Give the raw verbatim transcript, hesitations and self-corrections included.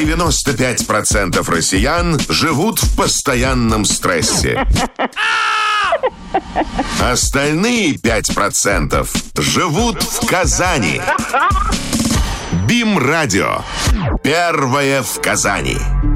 девяносто пять процентов россиян живут в постоянном стрессе. Остальные пять процентов живут в Казани. БИМ-радио. Первое в Казани.